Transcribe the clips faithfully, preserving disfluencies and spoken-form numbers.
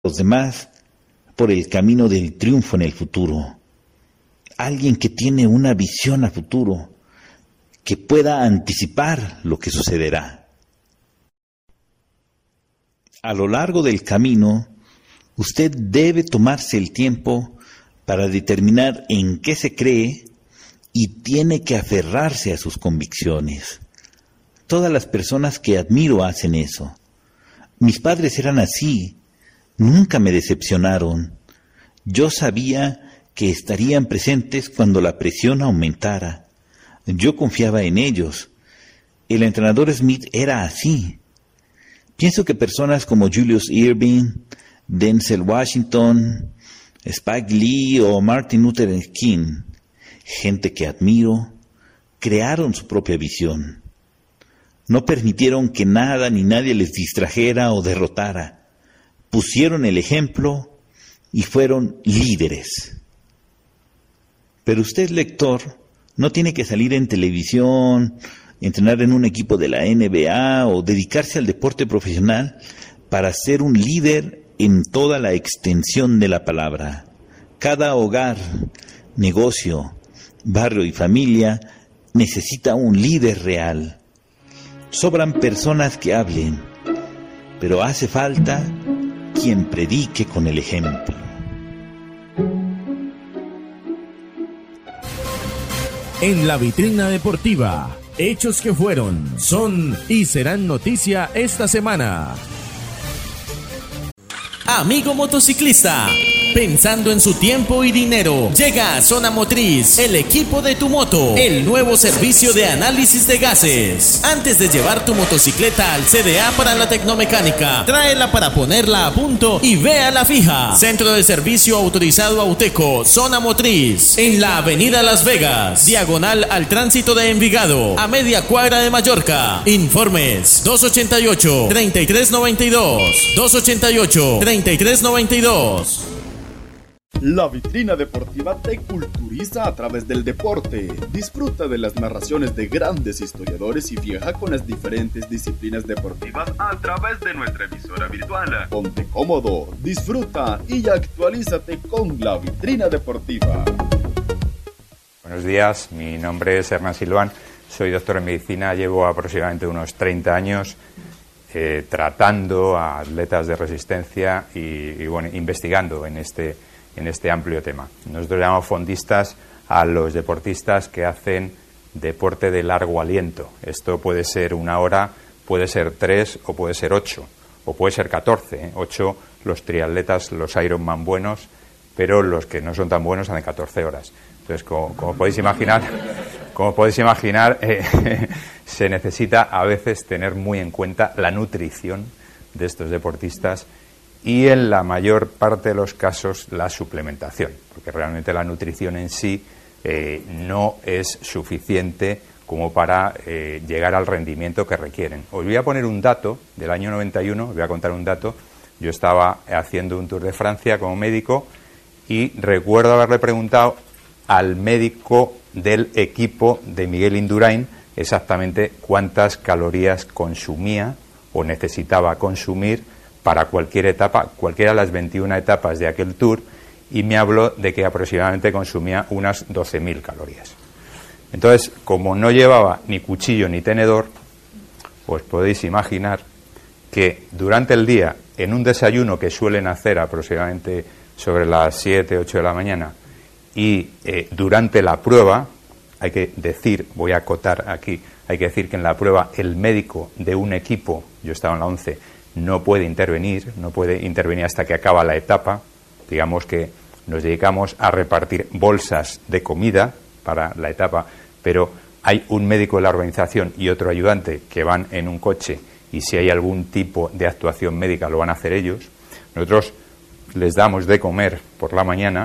los demás por el camino del triunfo en el futuro. Alguien que tiene una visión a futuro, que pueda anticipar lo que sucederá. A lo largo del camino, usted debe tomarse el tiempo para determinar en qué se cree y tiene que aferrarse a sus convicciones. Todas las personas que admiro hacen eso. Mis padres eran así, nunca me decepcionaron. Yo sabía que estarían presentes cuando la presión aumentara. Yo confiaba en ellos. El entrenador Smith era así. Pienso que personas como Julius Erving, Denzel Washington, Spike Lee o Martin Luther King, gente que admiro, crearon su propia visión. No permitieron que nada ni nadie les distrajera o derrotara. Pusieron el ejemplo y fueron líderes. Pero usted, lector, no tiene que salir en televisión, entrenar en un equipo de la N B A o dedicarse al deporte profesional para ser un líder en toda la extensión de la palabra. Cada hogar, negocio, barrio y familia necesita un líder real. Sobran personas que hablen, pero hace falta quien predique con el ejemplo. En la vitrina deportiva, hechos que fueron, son y serán noticia esta semana. Amigo motociclista, pensando en su tiempo y dinero, llega a Zona Motriz, el equipo de tu moto, el nuevo servicio de análisis de gases. Antes de llevar tu motocicleta al C D A para la tecnomecánica, tráela para ponerla a punto y véala fija. Centro de servicio autorizado Auteco, Zona Motriz, en la avenida Las Vegas, diagonal al tránsito de Envigado, a media cuadra de Mallorca. Informes dos ochenta y ocho, treinta y tres noventa y dos, dos ochenta y ocho, treinta y tres noventa y dos. La vitrina deportiva te culturiza a través del deporte. Disfruta de las narraciones de grandes historiadores y viaja con las diferentes disciplinas deportivas a través de nuestra emisora virtual. Ponte cómodo, disfruta y actualízate con la vitrina deportiva. Buenos días, mi nombre es Hernán Silván, soy doctor en medicina, llevo aproximadamente unos treinta años eh, tratando a atletas de resistencia y, y bueno, investigando en este en este amplio tema. Nosotros llamamos fondistas a los deportistas que hacen deporte de largo aliento. Esto puede ser una hora, puede ser tres o puede ser ocho, o puede ser catorce. ¿eh? Ocho los triatletas, los Ironman buenos, pero los que no son tan buenos hacen catorce horas. Entonces, como, como podéis imaginar, como podéis imaginar eh, se necesita a veces tener muy en cuenta la nutrición de estos deportistas y en la mayor parte de los casos la suplementación, porque realmente la nutrición en sí eh, no es suficiente como para eh, llegar al rendimiento que requieren. Os voy a poner un dato del año noventa y uno, os voy a contar un dato. Yo estaba haciendo un Tour de Francia como médico y recuerdo haberle preguntado al médico del equipo de Miguel Indurain exactamente cuántas calorías consumía o necesitaba consumir para cualquier etapa, cualquiera de las veintiuna etapas de aquel tour, y me habló de que aproximadamente consumía unas doce mil calorías. Entonces, como no llevaba ni cuchillo ni tenedor, pues podéis imaginar que durante el día, en un desayuno que suelen hacer aproximadamente sobre las siete, ocho de la mañana, y eh, durante la prueba, hay que decir, voy a acotar aquí, hay que decir que en la prueba el médico de un equipo, yo estaba en la once, no puede intervenir, no puede intervenir hasta que acaba la etapa. Digamos que nos dedicamos a repartir bolsas de comida para la etapa, pero hay un médico de la organización y otro ayudante que van en un coche y si hay algún tipo de actuación médica lo van a hacer ellos. Nosotros les damos de comer por la mañana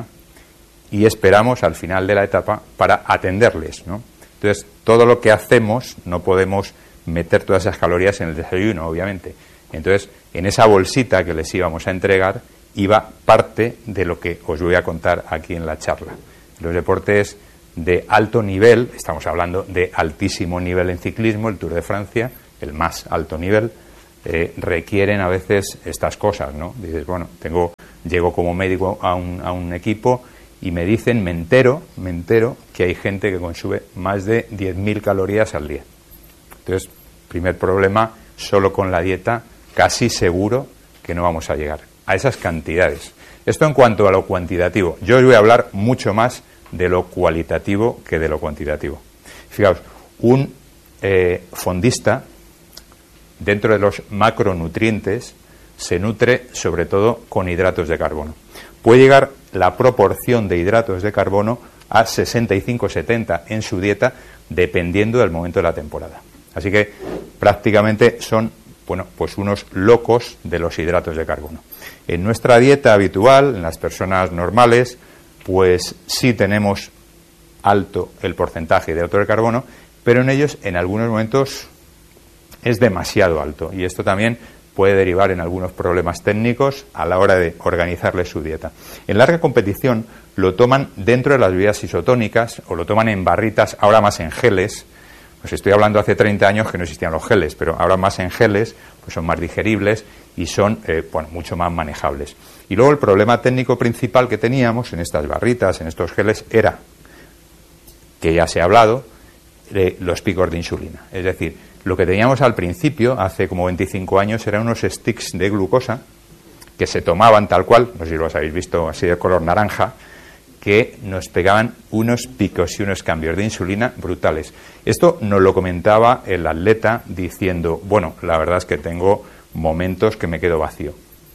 y esperamos al final de la etapa para atenderles, ¿no? Entonces, todo lo que hacemos no podemos meter todas esas calorías en el desayuno, obviamente. Entonces, en esa bolsita que les íbamos a entregar iba parte de lo que os voy a contar aquí en la charla. Los deportes de alto nivel, estamos hablando de altísimo nivel en ciclismo, el Tour de Francia, el más alto nivel, eh, requieren a veces estas cosas, ¿no? Dices, bueno, tengo, llego como médico a un, a un equipo y me dicen, me entero, me entero que hay gente que consume más de diez mil calorías al día. Entonces, primer problema, solo con la dieta casi seguro que no vamos a llegar a esas cantidades. Esto en cuanto a lo cuantitativo. Yo os voy a hablar mucho más de lo cualitativo que de lo cuantitativo. Fijaos, un eh, fondista, dentro de los macronutrientes, se nutre sobre todo con hidratos de carbono. Puede llegar la proporción de hidratos de carbono a sesenta y cinco setenta en su dieta, dependiendo del momento de la temporada. Así que prácticamente son, bueno, pues unos locos de los hidratos de carbono. En nuestra dieta habitual, en las personas normales, pues sí tenemos alto el porcentaje de hidratos de carbono, pero en ellos en algunos momentos es demasiado alto, y esto también puede derivar en algunos problemas técnicos a la hora de organizarles su dieta. En larga competición lo toman dentro de las bebidas isotónicas o lo toman en barritas, ahora más en geles. Pues estoy hablando hace treinta años que no existían los geles, pero ahora más en geles, pues son más digeribles y son eh, bueno, mucho más manejables. Y luego el problema técnico principal que teníamos en estas barritas, en estos geles, era, que ya se ha hablado, de los picos de insulina. Es decir, lo que teníamos al principio, hace como veinticinco años, eran unos sticks de glucosa que se tomaban tal cual, no sé si los habéis visto así de color naranja, que nos pegaban unos picos y unos cambios de insulina brutales. Esto nos lo comentaba el atleta diciendo, bueno, la verdad es que tengo momentos que me quedo vacío.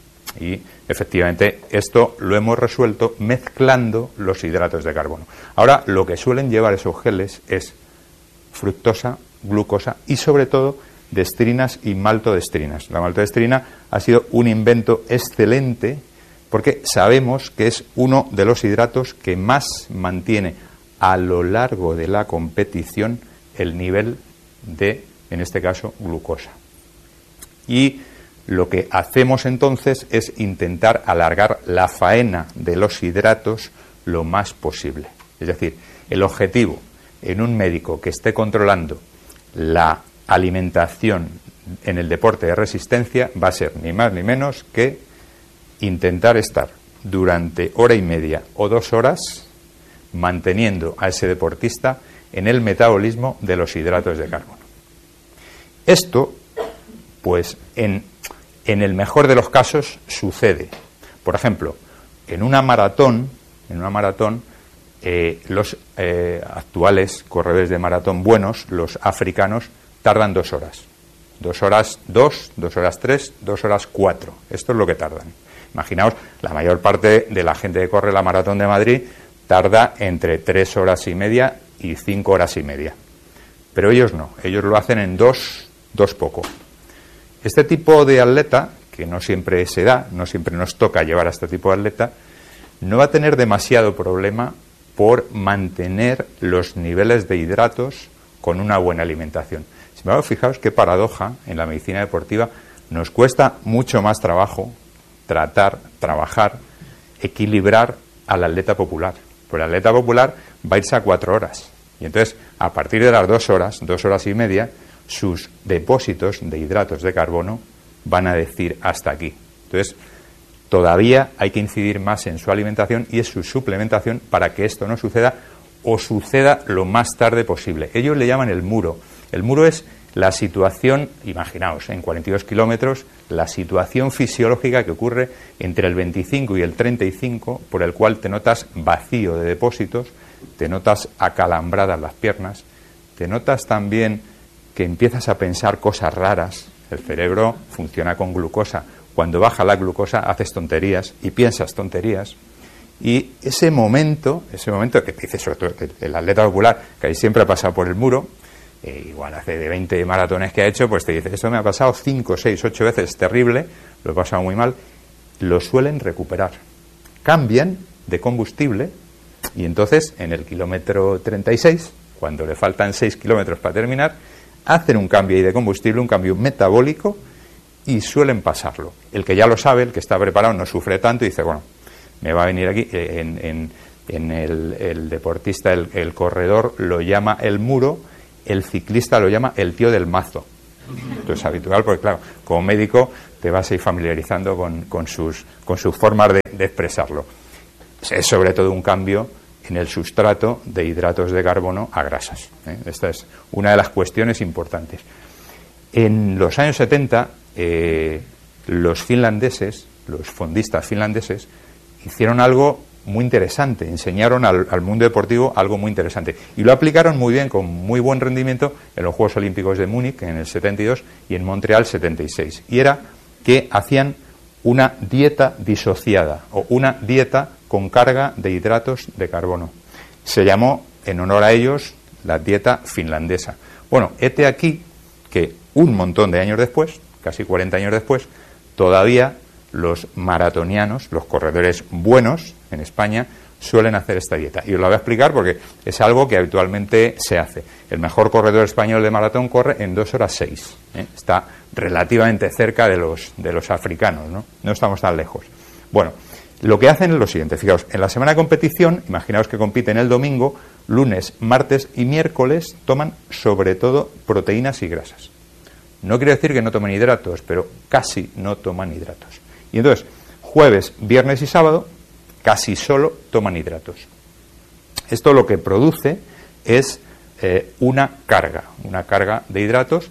Y efectivamente esto lo hemos resuelto mezclando los hidratos de carbono. Ahora lo que suelen llevar esos geles es fructosa, glucosa y sobre todo destrinas y maltodestrinas. La maltodestrina ha sido un invento excelente porque sabemos que es uno de los hidratos que más mantiene a lo largo de la competición el nivel de, en este caso, glucosa. Y lo que hacemos entonces es intentar alargar la faena de los hidratos lo más posible. Es decir, el objetivo en un médico que esté controlando la alimentación en el deporte de resistencia va a ser ni más ni menos que intentar estar durante hora y media o dos horas manteniendo a ese deportista en el metabolismo de los hidratos de carbono. Esto, pues, en, en el mejor de los casos sucede. Por ejemplo, en una maratón, en una maratón, eh, los eh, actuales corredores de maratón buenos, los africanos, tardan dos horas. Dos horas dos, dos horas tres, dos horas cuatro. Esto es lo que tardan. Imaginaos, la mayor parte de la gente que corre la Maratón de Madrid tarda entre tres horas y media y cinco horas y media. Pero ellos no, ellos lo hacen en dos, dos poco. Este tipo de atleta, que no siempre se da, no siempre nos toca llevar a este tipo de atleta, no va a tener demasiado problema por mantener los niveles de hidratos con una buena alimentación. Sin embargo, fijaos qué paradoja, en la medicina deportiva nos cuesta mucho más trabajo tratar, trabajar, equilibrar al atleta popular. Pues el atleta popular va a irse a cuatro horas. Y entonces, a partir de las dos horas, dos horas y media, sus depósitos de hidratos de carbono van a decir hasta aquí. Entonces, todavía hay que incidir más en su alimentación y en su suplementación para que esto no suceda o suceda lo más tarde posible. Ellos le llaman el muro. El muro es la situación, imaginaos, en cuarenta y dos kilómetros, la situación fisiológica que ocurre entre el veinticinco y el treinta y cinco, por el cual te notas vacío de depósitos, te notas acalambradas las piernas, te notas también que empiezas a pensar cosas raras. El cerebro funciona con glucosa. Cuando baja la glucosa haces tonterías y piensas tonterías. Y ese momento, ese momento que te dice sobre todo el, el atleta popular, que ahí siempre ha pasado por el muro, Eh, igual hace de veinte maratones que ha hecho, pues te dice, esto me ha pasado cinco, seis, ocho veces, terrible, lo he pasado muy mal, lo suelen recuperar. Cambian de combustible y entonces en el kilómetro treinta y seis, cuando le faltan seis kilómetros para terminar, hacen un cambio ahí de combustible, un cambio metabólico y suelen pasarlo. El que ya lo sabe, el que está preparado, no sufre tanto y dice, bueno, me va a venir aquí, en, en, en el, el deportista, el, el corredor lo llama el muro, el ciclista lo llama el tío del mazo. Esto es habitual porque, claro, como médico te vas a ir familiarizando con, con, sus, con sus formas de, de expresarlo. Es sobre todo un cambio en el sustrato de hidratos de carbono a grasas, ¿eh? Esta es una de las cuestiones importantes. En los años setenta, eh, los finlandeses, los fondistas finlandeses, hicieron algo muy interesante, enseñaron al, al mundo deportivo algo muy interesante y lo aplicaron muy bien, con muy buen rendimiento en los Juegos Olímpicos de Múnich en el setenta y dos y en Montreal setenta y seis, y era que hacían una dieta disociada o una dieta con carga de hidratos de carbono. Se llamó en honor a ellos la dieta finlandesa. Bueno, hete aquí que un montón de años después, casi cuarenta años después, todavía los maratonianos, los corredores buenos en España, suelen hacer esta dieta. Y os la voy a explicar porque es algo que habitualmente se hace. El mejor corredor español de maratón corre en dos horas seis. ¿eh? Está relativamente cerca de los, de los africanos, ¿no? No estamos tan lejos. Bueno, lo que hacen es lo siguiente. Fijaos, en la semana de competición, imaginaos que compiten el domingo, lunes, martes y miércoles, toman sobre todo proteínas y grasas. No quiere decir que no tomen hidratos, pero casi no toman hidratos. Y entonces, jueves, viernes y sábado, casi solo toman hidratos. Esto lo que produce es eh, una carga, una carga de hidratos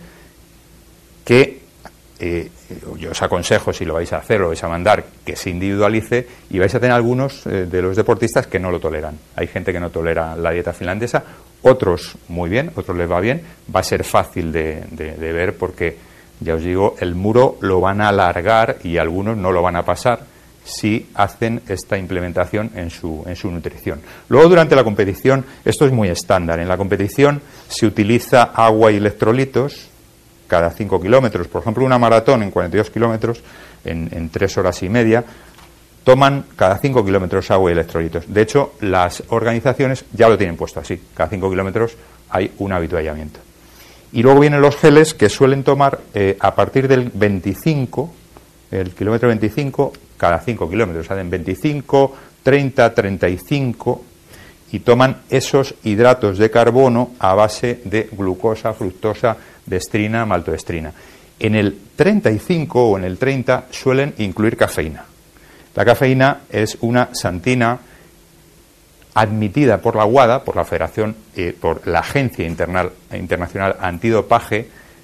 que eh, yo os aconsejo, si lo vais a hacer, lo vais a mandar, que se individualice, y vais a tener algunos eh, de los deportistas que no lo toleran. Hay gente que no tolera la dieta finlandesa, otros muy bien, otros les va bien, va a ser fácil de, de, de ver porque, ya os digo, el muro lo van a alargar y algunos no lo van a pasar si hacen esta implementación en su, en su nutrición. Luego, durante la competición, esto es muy estándar. En la competición se utiliza agua y electrolitos cada cinco kilómetros. Por ejemplo, una maratón en cuarenta y dos kilómetros, en, en tres horas y media, toman cada cinco kilómetros agua y electrolitos. De hecho, las organizaciones ya lo tienen puesto así. Cada cinco kilómetros hay un habituallamiento. Y luego vienen los geles que suelen tomar eh, a partir del veinticinco, el kilómetro veinticinco, cada cinco kilómetros. Hacen veinticinco, treinta, treinta y cinco y toman esos hidratos de carbono a base de glucosa, fructosa, destrina, maltodestrina. En el treinta y cinco o en el treinta suelen incluir cafeína. La cafeína es una santina admitida por la WADA, por la Federación, eh, por la Agencia Internal, Internacional Antidopaje,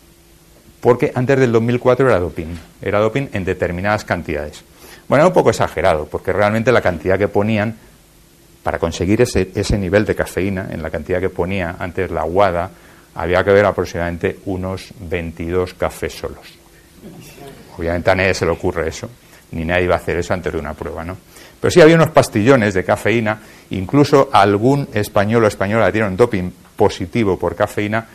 porque antes del dos mil cuatro era doping, era doping en determinadas cantidades. Bueno, era un poco exagerado, porque realmente la cantidad que ponían para conseguir ese, ese nivel de cafeína, en la cantidad que ponía antes la WADA, había que ver aproximadamente unos veintidós cafés solos. Obviamente a nadie se le ocurre eso, ni nadie va a hacer eso antes de una prueba, ¿no? Pero sí había unos pastillones de cafeína, incluso algún español o española dieron doping positivo por cafeína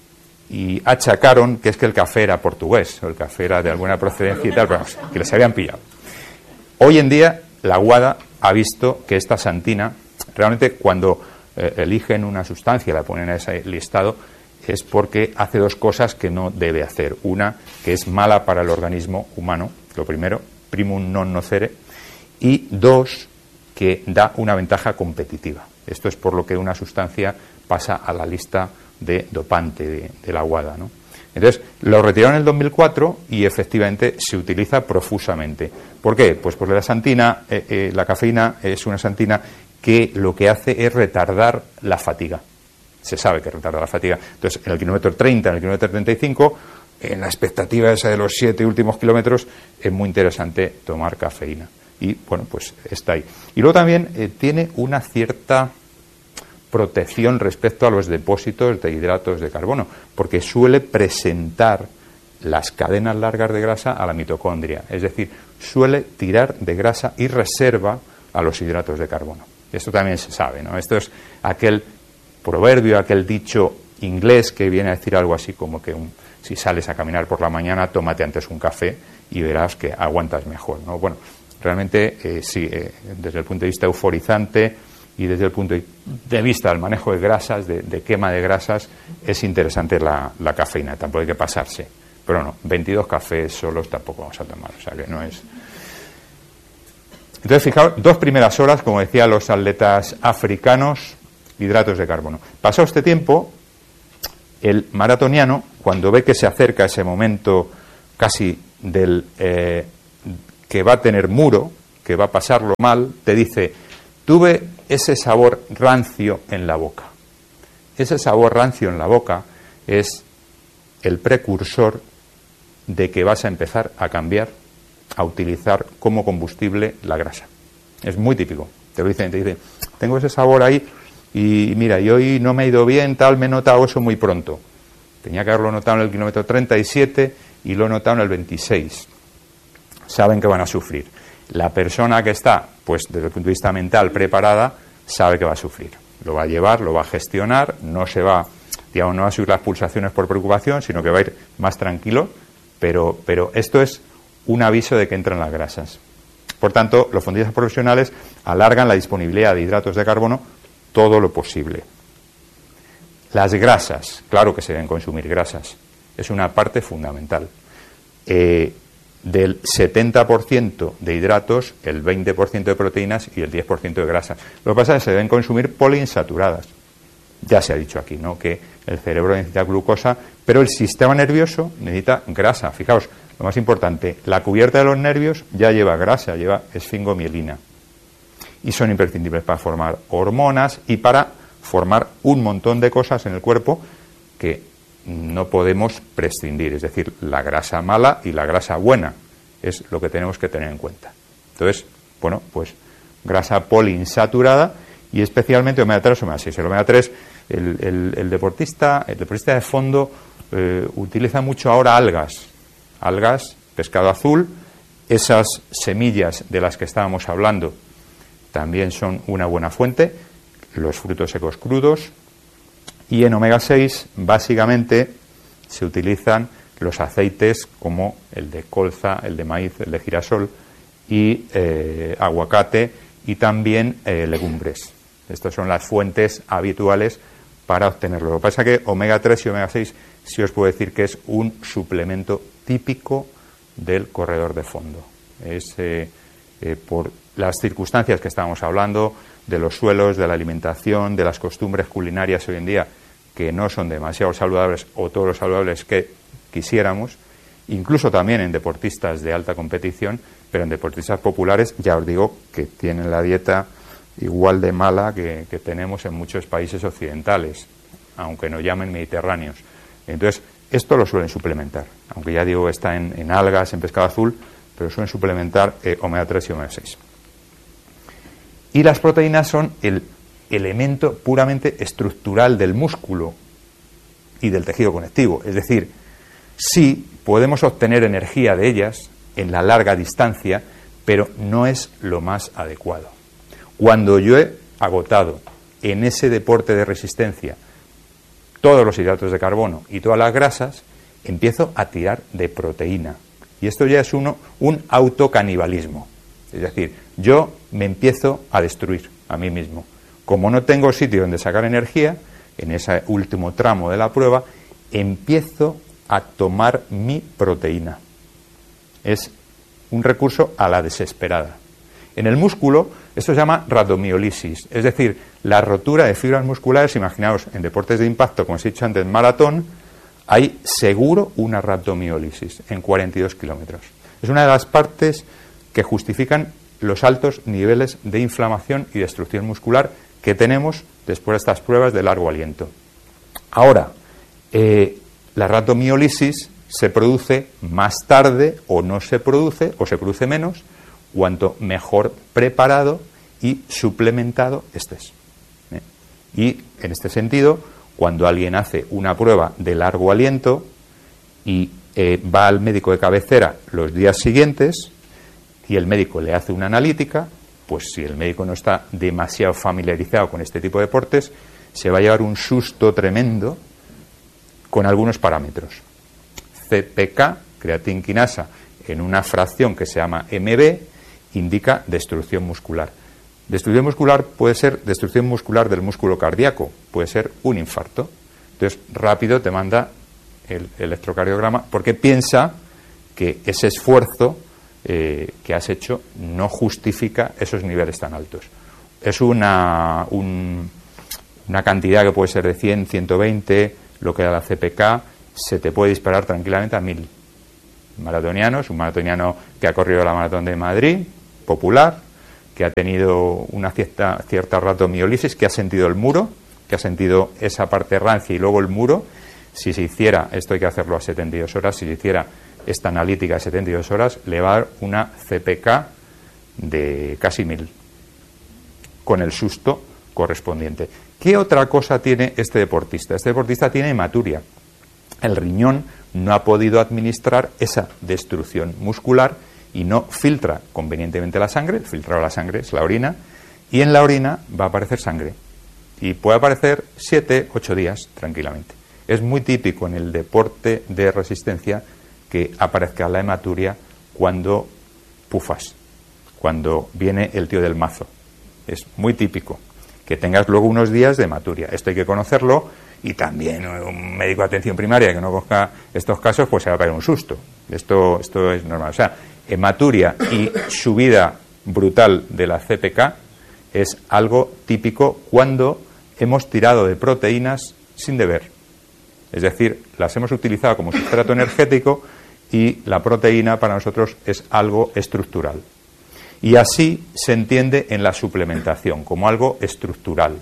y achacaron que es que el café era portugués, o el café era de alguna procedencia y tal, pero vamos, que les habían pillado. Hoy en día la WADA ha visto que esta santina, realmente cuando eh, eligen una sustancia y la ponen a ese listado, es porque hace dos cosas que no debe hacer. Una, que es mala para el organismo humano, lo primero, primum non nocere, y dos, que da una ventaja competitiva. Esto es por lo que una sustancia pasa a la lista de dopante de, de la WADA, ¿no? Entonces, lo retiraron en el dos mil cuatro y efectivamente se utiliza profusamente. ¿Por qué? Pues porque la santina, eh, eh, la cafeína es una santina que lo que hace es retardar la fatiga. Se sabe que retarda la fatiga. Entonces, en el kilómetro treinta, en el kilómetro treinta y cinco, en la expectativa esa de los siete últimos kilómetros, es muy interesante tomar cafeína. Y, bueno, pues está ahí. Y luego también eh, tiene una cierta protección respecto a los depósitos de hidratos de carbono, porque suele presentar las cadenas largas de grasa a la mitocondria, es decir, suele tirar de grasa y reserva a los hidratos de carbono. Esto también se sabe, ¿no? Esto es aquel proverbio, aquel dicho inglés que viene a decir algo así como que un, si sales a caminar por la mañana, tómate antes un café y verás que aguantas mejor, ¿no? Bueno, realmente eh, sí, eh, desde el punto de vista euforizante y desde el punto de vista del manejo de grasas, de, de quema de grasas, es interesante la, la cafeína, tampoco hay que pasarse. Pero no, veintidós cafés solos tampoco vamos a tomar, o sea que no es... Entonces, fijaos, dos primeras horas, como decía los atletas africanos, hidratos de carbono. Pasado este tiempo, El maratoniano, cuando ve que se acerca ese momento casi del eh, que va a tener muro, que va a pasarlo mal, te dice, tuve ese sabor rancio en la boca. Ese sabor rancio en la boca es el precursor de que vas a empezar a cambiar, a utilizar como combustible la grasa. Es muy típico. Te lo dicen, te dicen, tengo ese sabor ahí y mira, y hoy no me ha ido bien, tal, me he notado eso muy pronto. Tenía que haberlo notado en el kilómetro treinta y siete y lo he notado en el veintiséis. Saben que van a sufrir. La persona que está, pues desde el punto de vista mental, preparada, sabe que va a sufrir. Lo va a llevar, lo va a gestionar, no se va, digamos, no va a subir las pulsaciones por preocupación, sino que va a ir más tranquilo, pero, pero esto es un aviso de que entran las grasas. Por tanto, los fondistas profesionales alargan la disponibilidad de hidratos de carbono todo lo posible. Las grasas, claro que se deben consumir grasas, es una parte fundamental. Eh, del setenta por ciento de hidratos, el veinte por ciento de proteínas y el diez por ciento de grasa. Lo que pasa es que se deben consumir poliinsaturadas. Ya se ha dicho aquí, ¿no?, que el cerebro necesita glucosa, pero el sistema nervioso necesita grasa. Fijaos, lo más importante, la cubierta de los nervios ya lleva grasa, lleva esfingomielina. Y son imprescindibles para formar hormonas y para formar un montón de cosas en el cuerpo que no podemos prescindir. Es decir, la grasa mala y la grasa buena es lo que tenemos que tener en cuenta. Entonces, bueno, pues grasa poliinsaturada y especialmente omega tres, omega seis. El omega tres, el, el, el deportista, el deportista de fondo eh, utiliza mucho ahora algas. Algas, pescado azul, esas semillas de las que estábamos hablando también son una buena fuente, los frutos secos crudos, y en omega seis básicamente se utilizan los aceites como el de colza, el de maíz, el de girasol y eh, aguacate y también eh, legumbres. Estas son las fuentes habituales para obtenerlo. Lo que pasa es que omega tres y omega seis sí os puedo decir que es un suplemento típico del corredor de fondo. Es eh, eh, por las circunstancias que estábamos hablando, de los suelos, de la alimentación, de las costumbres culinarias hoy en día, que no son demasiado saludables o todos los saludables que quisiéramos, incluso también en deportistas de alta competición, pero en deportistas populares, ya os digo que tienen la dieta igual de mala que, que tenemos en muchos países occidentales, aunque nos llamen mediterráneos. Entonces, esto lo suelen suplementar, aunque ya digo está en, en algas, en pescado azul, pero suelen suplementar eh, omega tres y omega seis. Y las proteínas son el elemento puramente estructural del músculo y del tejido conectivo. Es decir, sí podemos obtener energía de ellas en la larga distancia, pero no es lo más adecuado. Cuando yo he agotado en ese deporte de resistencia todos los hidratos de carbono y todas las grasas, empiezo a tirar de proteína. Y esto ya es uno, un autocanibalismo. Es decir, yo me empiezo a destruir a mí mismo. Como no tengo sitio donde sacar energía, en ese último tramo de la prueba, empiezo a tomar mi proteína. Es un recurso a la desesperada. En el músculo, esto se llama rhabdomiólisis, es decir, la rotura de fibras musculares. Imaginaos, en deportes de impacto, como os he dicho antes, maratón, hay seguro una rhabdomiólisis en cuarenta y dos kilómetros. Es una de las partes que justifican los altos niveles de inflamación y destrucción muscular que tenemos después de estas pruebas de largo aliento. Ahora, eh, la rhabdomiólisis se produce más tarde o no se produce o se produce menos cuanto mejor preparado y suplementado estés. ¿Eh? Y en este sentido, cuando alguien hace una prueba de largo aliento y eh, va al médico de cabecera los días siguientes y el médico le hace una analítica, pues si el médico no está demasiado familiarizado con este tipo de deportes, se va a llevar un susto tremendo con algunos parámetros. C P K, creatinquinasa, en una fracción que se llama M B, indica destrucción muscular. Destrucción muscular puede ser destrucción muscular del músculo cardíaco, puede ser un infarto. Entonces, rápido te manda el electrocardiograma porque piensa que ese esfuerzo eh, que has hecho no justifica esos niveles tan altos. Es una, un, una cantidad que puede ser de cien, ciento veinte, lo que da la C P K se te puede disparar tranquilamente a mil. Maratonianos, un maratoniano que ha corrido la maratón de Madrid, popular, que ha tenido una cierta, cierta ratomiolisis, que ha sentido el muro, que ha sentido esa parte rancia y luego el muro. Si se hiciera, esto hay que hacerlo a setenta y dos horas, si se hiciera esta analítica a setenta y dos horas, le va a dar una C P K de casi mil, con el susto correspondiente. ¿Qué otra cosa tiene este deportista? Este deportista tiene hematuria. El riñón no ha podido administrar esa destrucción muscular y no filtra convenientemente la sangre. El filtrado de la sangre es la orina, y en la orina va a aparecer sangre. Y puede aparecer siete, ocho días tranquilamente. Es muy típico en el deporte de resistencia que aparezca la hematuria cuando pufas, cuando viene el tío del mazo. Es muy típico que tengas luego unos días de hematuria. Esto hay que conocerlo, y también un médico de atención primaria que no conozca estos casos, pues se va a caer un susto. Esto, esto es normal. O sea, hematuria y subida brutal de la C P K es algo típico cuando hemos tirado de proteínas sin deber. Es decir, las hemos utilizado como sustrato energético y la proteína para nosotros es algo estructural. Y así se entiende en la suplementación, como algo estructural.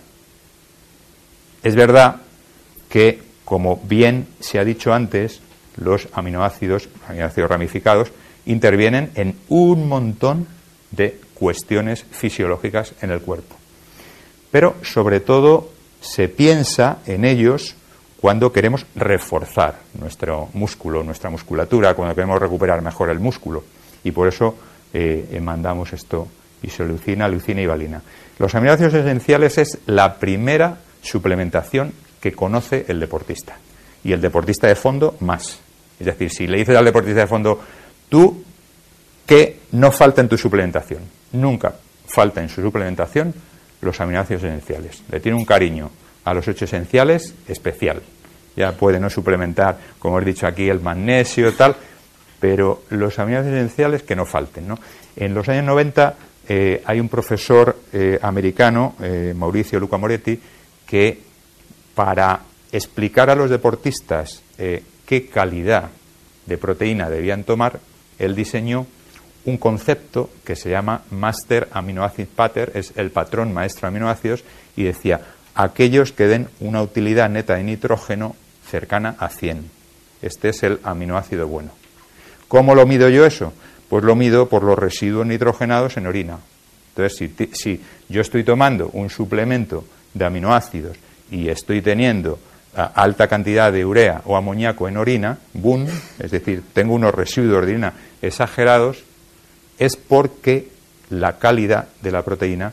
Es verdad que, como bien se ha dicho antes, los aminoácidos, aminoácidos ramificados, intervienen en un montón de cuestiones fisiológicas en el cuerpo. Pero, sobre todo, se piensa en ellos cuando queremos reforzar nuestro músculo, nuestra musculatura, cuando queremos recuperar mejor el músculo. Y por eso eh, mandamos esto, isoleucina, leucina y valina. Los aminoácidos esenciales es la primera suplementación que conoce el deportista. Y el deportista de fondo más. Es decir, si le dices al deportista de fondo, tú, que no falta en tu suplementación. Nunca falta en su suplementación los aminoácidos esenciales. Le tiene un cariño a los ocho esenciales especial. Ya puede no suplementar, como he dicho aquí, el magnesio, tal, pero los aminoácidos esenciales que no falten, ¿no? En los años noventa eh, hay un profesor eh, americano, eh, Mauricio Luca Moretti, que para explicar a los deportistas eh, qué calidad de proteína debían tomar, él diseñó un concepto que se llama Master Amino Acid Pattern, es el patrón maestro de aminoácidos, y decía, aquellos que den una utilidad neta de nitrógeno cercana a cien. Este es el aminoácido bueno. ¿Cómo lo mido yo eso? Pues lo mido por los residuos nitrogenados en orina. Entonces, si, si yo estoy tomando un suplemento de aminoácidos y estoy teniendo a, alta cantidad de urea o amoníaco en orina, boom, es decir, tengo unos residuos de orina exagerados, es porque la calidad de la proteína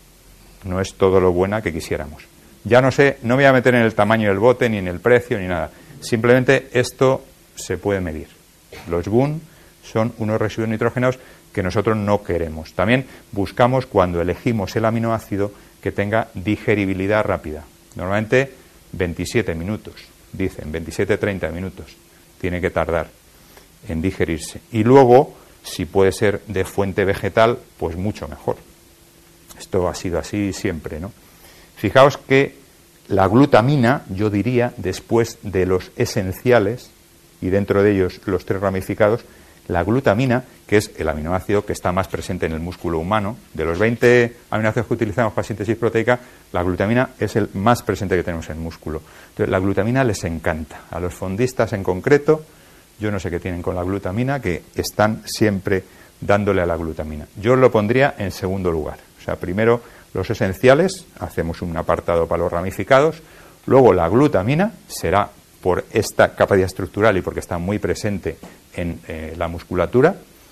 no es todo lo buena que quisiéramos. Ya no sé, no me voy a meter en el tamaño del bote, ni en el precio, ni nada. Simplemente esto se puede medir. Los B U N son unos residuos nitrogenados que nosotros no queremos. También buscamos, cuando elegimos el aminoácido, que tenga digeribilidad rápida. Normalmente veintisiete minutos, dicen, veintisiete a treinta minutos tiene que tardar en digerirse. Y luego, si puede ser de fuente vegetal, pues mucho mejor. Esto ha sido así siempre, ¿no? Fijaos que la glutamina, yo diría, después de los esenciales, y dentro de ellos los tres ramificados, la glutamina, que es el aminoácido que está más presente en el músculo humano, de los veinte aminoácidos que utilizamos para síntesis proteica, la glutamina es el más presente que tenemos en el músculo. Entonces, la glutamina les encanta. A los fondistas en concreto, yo no sé qué tienen con la glutamina, que están siempre dándole a la glutamina. Yo lo pondría en segundo lugar. O sea, primero los esenciales, hacemos un apartado para los ramificados, luego la glutamina será por esta capacidad estructural y porque está muy presente en eh, la musculatura,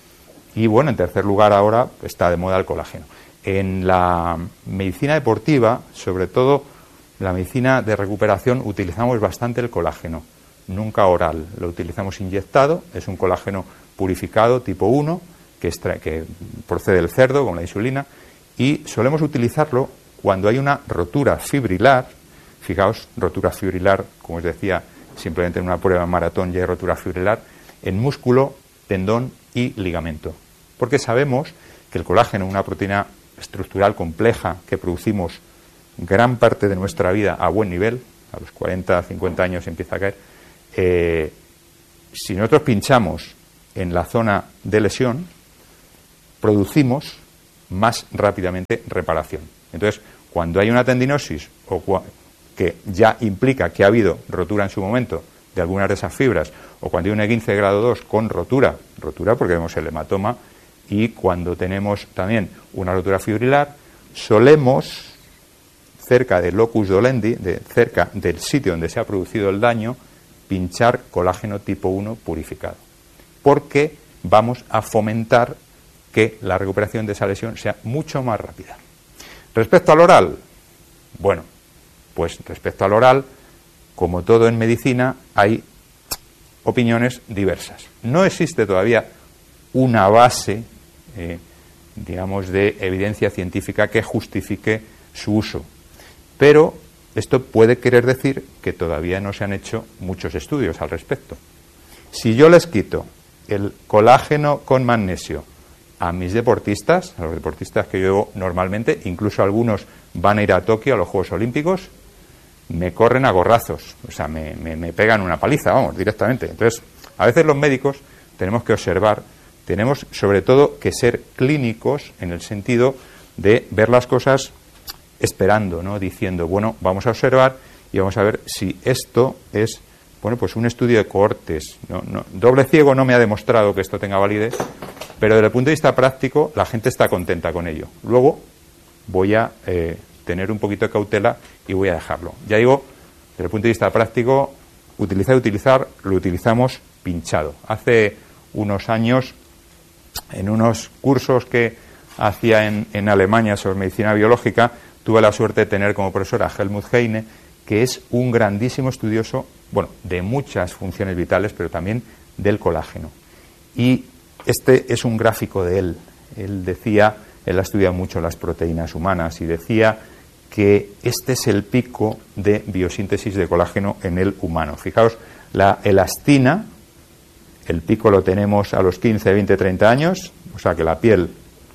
y bueno, en tercer lugar ahora está de moda el colágeno. En la medicina deportiva, sobre todo la medicina de recuperación, utilizamos bastante el colágeno, nunca oral, lo utilizamos inyectado, es un colágeno purificado tipo uno, que, extrae, que procede del cerdo con la insulina, y solemos utilizarlo cuando hay una rotura fibrilar. Fijaos, rotura fibrilar, como os decía, simplemente en una prueba de maratón ya hay rotura fibrilar, en músculo, tendón y ligamento. Porque sabemos que el colágeno, una proteína estructural compleja que producimos gran parte de nuestra vida a buen nivel, a los cuarenta, cincuenta años empieza a caer, eh, si nosotros pinchamos en la zona de lesión, producimos más rápidamente reparación. Entonces, cuando hay una tendinosis o cua- que ya implica que ha habido rotura en su momento de algunas de esas fibras, o cuando hay un E quince de grado dos con rotura, rotura porque vemos el hematoma, y cuando tenemos también una rotura fibrilar, solemos, cerca del locus dolendi, de, cerca del sitio donde se ha producido el daño, pinchar colágeno tipo uno purificado, porque vamos a fomentar que la recuperación de esa lesión sea mucho más rápida. Respecto al oral, bueno, pues respecto al oral, como todo en medicina, hay opiniones diversas. No existe todavía una base, eh, digamos, de evidencia científica que justifique su uso, pero esto puede querer decir que todavía no se han hecho muchos estudios al respecto. Si yo les quito el colágeno con magnesio a mis deportistas, a los deportistas que yo llevo normalmente, incluso algunos van a ir a Tokio, a los Juegos Olímpicos, me corren a gorrazos, o sea, me, me, me pegan una paliza, vamos, directamente. Entonces, a veces los médicos tenemos que observar, tenemos sobre todo que ser clínicos en el sentido de ver las cosas esperando, ¿no? Diciendo, bueno, vamos a observar y vamos a ver si esto es, bueno, pues un estudio de cohortes. No, no, doble ciego no me ha demostrado que esto tenga validez, pero desde el punto de vista práctico la gente está contenta con ello. Luego voy a eh, tener un poquito de cautela y voy a dejarlo. Ya digo, desde el punto de vista práctico, utilizar y utilizar, lo utilizamos pinchado. Hace unos años, en unos cursos que hacía en, en Alemania sobre medicina biológica, tuve la suerte de tener como profesor a Helmut Heine, que es un grandísimo estudioso, bueno, de muchas funciones vitales, pero también del colágeno. Y este es un gráfico de él. Él decía, él ha estudiado mucho las proteínas humanas, y decía que este es el pico de biosíntesis de colágeno en el humano. Fijaos, la elastina, el pico lo tenemos a los quince, veinte, treinta años, o sea que la piel,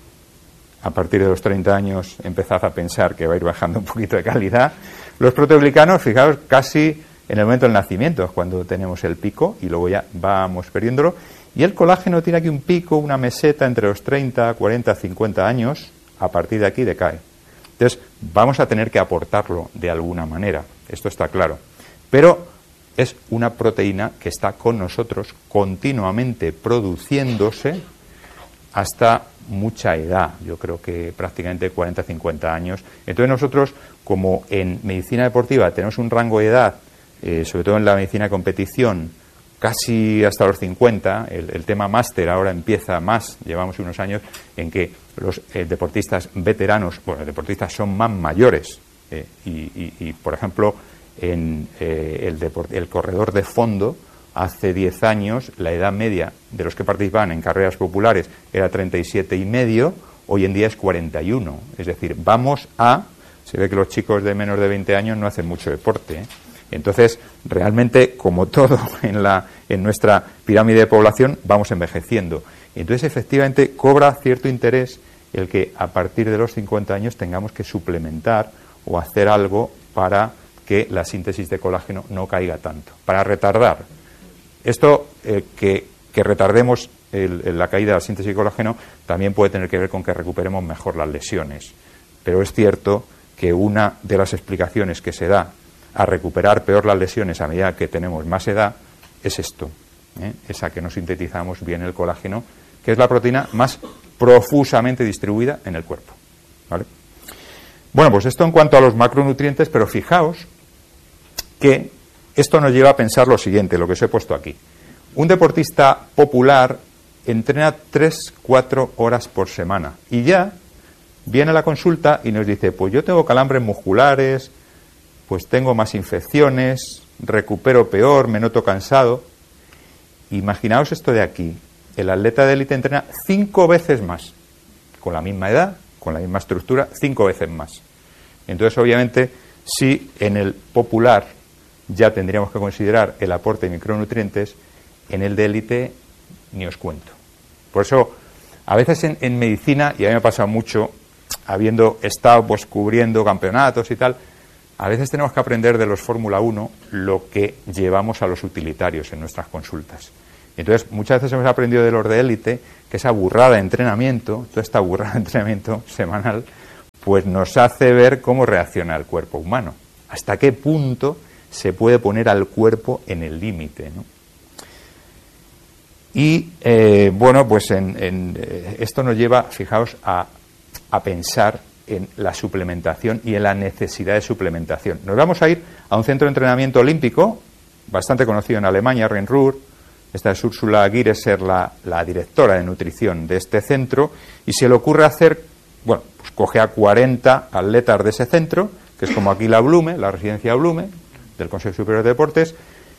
a partir de los treinta años, empezad a pensar que va a ir bajando un poquito de calidad. Los proteoglicanos, fijaos, casi en el momento del nacimiento es cuando tenemos el pico y luego ya vamos perdiéndolo. Y el colágeno tiene aquí un pico, una meseta entre los treinta, cuarenta, cincuenta años, a partir de aquí decae. Entonces, vamos a tener que aportarlo de alguna manera, esto está claro. Pero es una proteína que está con nosotros continuamente produciéndose hasta mucha edad, yo creo que prácticamente cuarenta, cincuenta años. Entonces nosotros, como en medicina deportiva tenemos un rango de edad, eh, sobre todo en la medicina de competición, casi hasta los cincuenta, el, el tema máster ahora empieza más, llevamos unos años en que los eh, deportistas veteranos, bueno, los deportistas son más mayores, eh, y, y, y, por ejemplo, en eh, el, deport, el corredor de fondo, hace diez años, la edad media de los que participaban en carreras populares era treinta y siete y medio, hoy en día es cuarenta y uno. Es decir, vamos a... Se ve que los chicos de menos de veinte años no hacen mucho deporte, ¿eh? Entonces, realmente, como todo en, la, en nuestra pirámide de población, vamos envejeciendo. Entonces, efectivamente, cobra cierto interés el que a partir de los cincuenta años tengamos que suplementar o hacer algo para que la síntesis de colágeno no caiga tanto, para retardar. Esto, eh, que, que retardemos el, el, la caída de la síntesis de colágeno, también puede tener que ver con que recuperemos mejor las lesiones. Pero es cierto que una de las explicaciones que se da a recuperar peor las lesiones a medida que tenemos más edad es esto, ¿eh? Esa que no sintetizamos bien el colágeno, que es la proteína más profusamente distribuida en el cuerpo, ¿vale? Bueno, pues esto en cuanto a los macronutrientes, pero fijaos que esto nos lleva a pensar lo siguiente, lo que os he puesto aquí. Un deportista popular entrena tres, cuatro horas por semana y ya viene a la consulta y nos dice, pues yo tengo calambres musculares, pues tengo más infecciones, recupero peor, me noto cansado. Imaginaos esto de aquí, el atleta de élite entrena cinco veces más, con la misma edad, con la misma estructura, cinco veces más. Entonces, obviamente, si en el popular ya tendríamos que considerar el aporte de micronutrientes, en el de élite ni os cuento. Por eso, a veces en, en medicina, y a mí me ha pasado mucho, habiendo estado pues cubriendo campeonatos y tal, a veces tenemos que aprender de los Fórmula uno lo que llevamos a los utilitarios en nuestras consultas. Entonces, muchas veces hemos aprendido de los de élite que esa burrada de entrenamiento, toda esta burrada de entrenamiento semanal, pues nos hace ver cómo reacciona el cuerpo humano. Hasta qué punto se puede poner al cuerpo en el límite, ¿no? Y, eh, bueno, pues en, en, eh, esto nos lleva, fijaos, a, a pensar en la suplementación y en la necesidad de suplementación. Nos vamos a ir a un centro de entrenamiento olímpico, bastante conocido en Alemania, Rhein-Ruhr. Esta es Úrsula Gireser, la, la directora de nutrición de este centro, y se le ocurre hacer, bueno, pues coge a cuarenta atletas de ese centro, que es como aquí la Blume, la residencia Blume, del Consejo Superior de Deportes,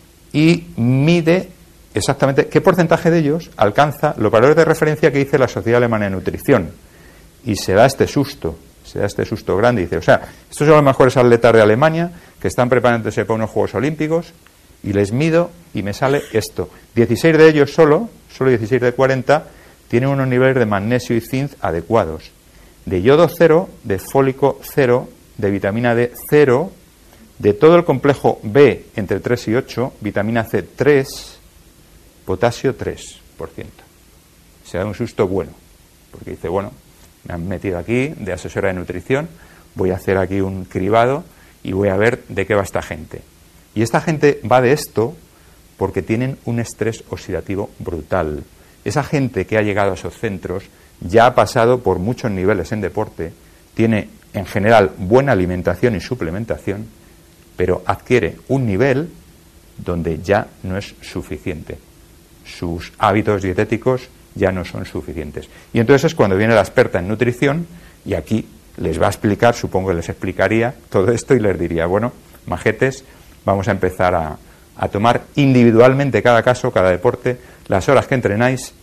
y mide exactamente qué porcentaje de ellos alcanza los valores de referencia que dice la Sociedad Alemana de Nutrición. Y se da este susto, se da este susto grande. Y dice, o sea, estos son los mejores atletas de Alemania que están preparándose para unos Juegos Olímpicos y les mido y me sale esto. dieciséis de ellos solo, solo dieciséis de cuarenta, tienen unos niveles de magnesio y zinc adecuados. De yodo cero, de fólico cero, de vitamina D cero, de todo el complejo B entre tres y ocho, vitamina C tres, potasio tres por ciento. Se da un susto bueno, porque dice, bueno, me han metido aquí de asesora de nutrición, voy a hacer aquí un cribado y voy a ver de qué va esta gente. Y esta gente va de esto porque tienen un estrés oxidativo brutal. Esa gente que ha llegado a esos centros ya ha pasado por muchos niveles en deporte, tiene en general buena alimentación y suplementación, pero adquiere un nivel donde ya no es suficiente. Sus hábitos dietéticos ya no son suficientes. Y entonces es cuando viene la experta en nutrición y aquí les va a explicar, supongo que les explicaría todo esto y les diría, bueno, majetes, vamos a empezar a, a tomar individualmente cada caso, cada deporte, las horas que entrenáis,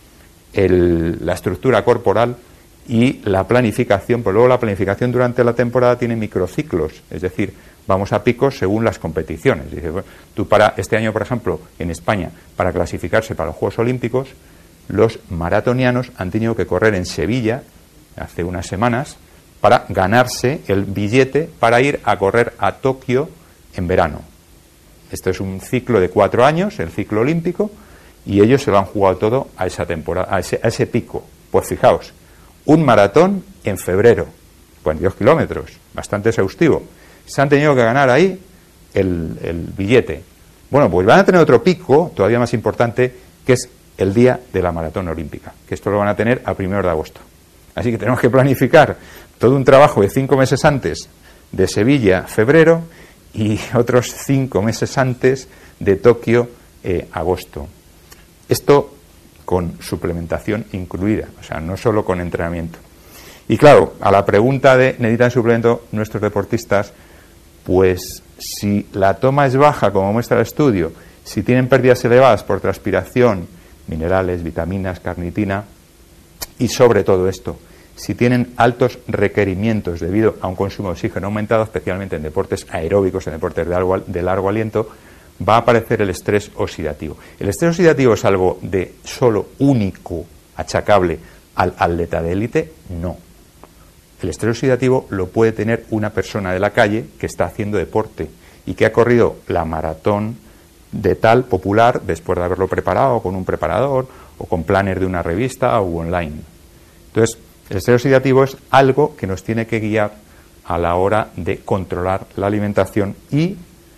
el, la estructura corporal y la planificación, pero luego la planificación durante la temporada tiene microciclos, es decir, vamos a picos según las competiciones. Dice, bueno, tú para este año, por ejemplo, en España, para clasificarse para los Juegos Olímpicos, los maratonianos han tenido que correr en Sevilla hace unas semanas para ganarse el billete para ir a correr a Tokio en verano. Esto es un ciclo de cuatro años, el ciclo olímpico, y ellos se lo han jugado todo a esa temporada, a ese, a ese pico. Pues fijaos, un maratón en febrero, cuarenta y dos kilómetros, bastante exhaustivo. Se han tenido que ganar ahí el, el billete. Bueno, pues van a tener otro pico, todavía más importante, que es el día de la maratón olímpica, que esto lo van a tener a primero de agosto. Así que tenemos que planificar todo un trabajo de cinco meses antes de Sevilla, febrero, y otros cinco meses antes de Tokio, eh, agosto. Esto con suplementación incluida, o sea, no solo con entrenamiento. Y claro, a la pregunta de ¿necesitan suplemento nuestros deportistas? Pues si la toma es baja, como muestra el estudio, si tienen pérdidas elevadas por transpiración, minerales, vitaminas, carnitina, y sobre todo esto, si tienen altos requerimientos debido a un consumo de oxígeno aumentado, especialmente en deportes aeróbicos, en deportes de largo, de largo aliento, va a aparecer el estrés oxidativo. El estrés oxidativo es algo de solo único, achacable al atleta de élite, no. El estrés oxidativo lo puede tener una persona de la calle que está haciendo deporte y que ha corrido la maratón de tal popular después de haberlo preparado con un preparador o con planners de una revista o online. Entonces, el estrés oxidativo es algo que nos tiene que guiar a la hora de controlar la alimentación y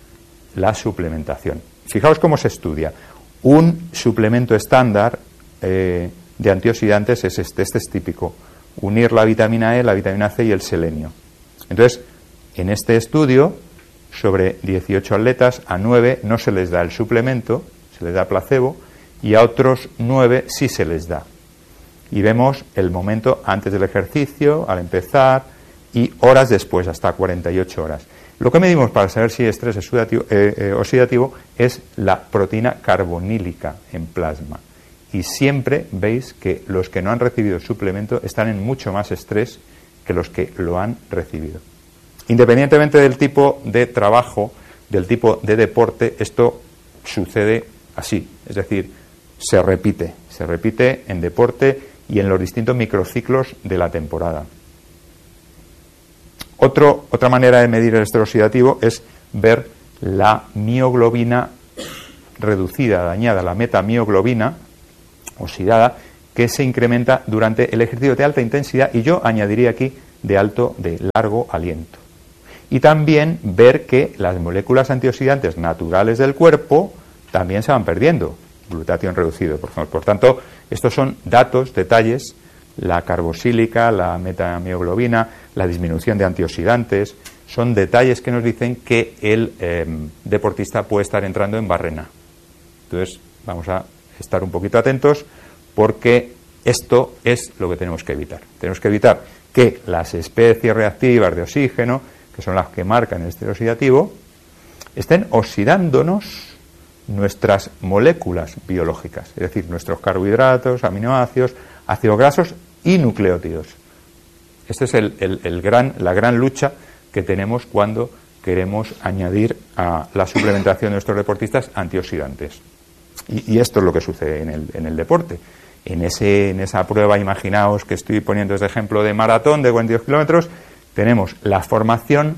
la suplementación. Fijaos cómo se estudia. Un suplemento estándar eh, de antioxidantes es este, este es típico. Unir la vitamina E, la vitamina C y el selenio. Entonces, en este estudio, sobre dieciocho atletas, a nueve no se les da el suplemento, se les da placebo, y a otros nueve sí se les da. Y vemos el momento antes del ejercicio, al empezar, y horas después, hasta cuarenta y ocho horas. Lo que medimos para saber si el estrés es oxidativo, eh, eh, oxidativo es la proteína carbonílica en plasma. Y siempre veis que los que no han recibido suplemento están en mucho más estrés que los que lo han recibido. Independientemente del tipo de trabajo, del tipo de deporte, esto sucede así. Es decir, se repite, se repite en deporte y en los distintos microciclos de la temporada. Otro, otra manera de medir el estrés oxidativo es ver la mioglobina reducida, dañada, la metamioglobina oxidada, que se incrementa durante el ejercicio de alta intensidad y yo añadiría aquí de alto, de largo aliento. Y también ver que las moléculas antioxidantes naturales del cuerpo también se van perdiendo, glutatión reducido, por ejemplo. Por tanto, estos son datos, detalles, la carboxílica, la metamioglobina, la disminución de antioxidantes, son detalles que nos dicen que el eh, deportista puede estar entrando en barrena. Entonces, vamos a estar un poquito atentos porque esto es lo que tenemos que evitar. Tenemos que evitar que las especies reactivas de oxígeno, que son las que marcan el estrés oxidativo, estén oxidándonos nuestras moléculas biológicas, es decir, nuestros carbohidratos, aminoácidos, ácidos grasos y nucleótidos. Esta es el, el, el gran, la gran lucha que tenemos cuando queremos añadir a la suplementación de nuestros deportistas antioxidantes. Y, y esto es lo que sucede en el, en el deporte. En, ese, en esa prueba, imaginaos que estoy poniendo este ejemplo de maratón de cuarenta y dos kilómetros, tenemos la formación